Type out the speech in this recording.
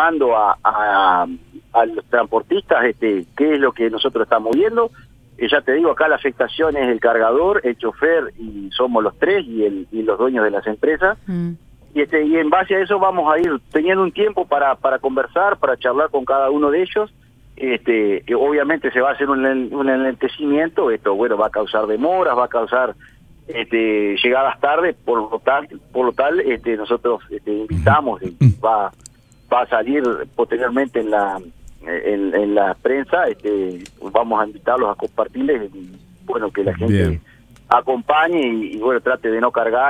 informando a los transportistas qué es lo que nosotros estamos viendo. Ya te digo, acá la afectación es el cargador, el chofer, y somos los tres, y los dueños de las empresas. Y en base a eso vamos a ir teniendo un tiempo para conversar, para charlar con cada uno de ellos. Obviamente se va a hacer un enlentecimiento. Esto, bueno, va a causar demoras, va a causar llegadas tarde, por lo tal nosotros invitamos, y va a salir posteriormente en la prensa. Vamos a invitarlos a compartirles, bueno, que la gente acompañe y bueno, trate de no cargar